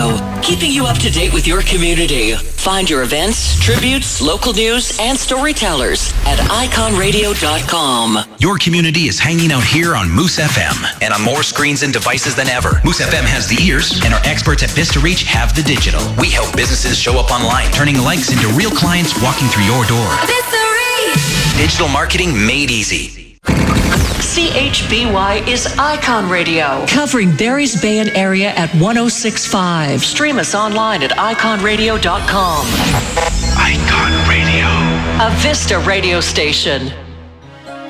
Radio, keeping you up to date with your community. Find your events, tributes, local news, and storytellers at iconradio.com. Your community is hanging out here on Moose FM and on more screens and devices than ever. Moose FM has the ears, and our experts at Vista Reach have the digital. We help businesses show up online, turning likes into real clients walking through your door. Vista Reach! Digital marketing made easy. CHBY is Icon Radio, covering Barry's Bay and area at 106.5. Stream us online at iconradio.com. Icon Radio. A Vista radio station.